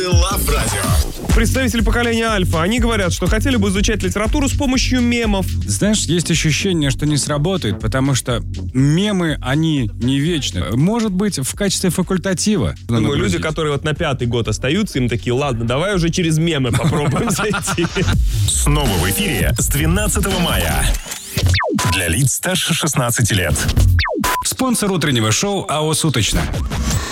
Love Radio. Представители поколения Альфа, они говорят, что хотели бы изучать литературу с помощью мемов. Знаешь, есть ощущение, что не сработает, потому что мемы, они не вечны. Может быть, в качестве факультатива. Думаю, люди, которые вот на 5-й год остаются, им такие, ладно, давай уже через мемы попробуем зайти. Снова в эфире с 12 мая. Для лиц старше 16 лет. Спонсор утреннего шоу АО «Суточно».